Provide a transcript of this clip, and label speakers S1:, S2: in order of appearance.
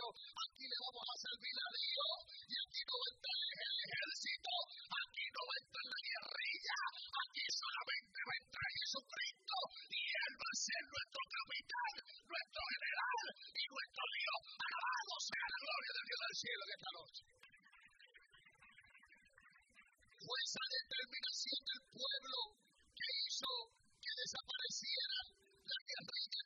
S1: aquí le vamos a servir a Dios, y aquí no va a estar el ejército, aquí no va a estar la guerrilla, aquí solamente va a estar Jesucristo, y Él va a ser nuestro capitán, nuestro general, y nuestro Dios. Alabado sea la gloria del Dios del cielo en esta noche. Fue esa determinación del pueblo que hizo que desapareciera la guerrilla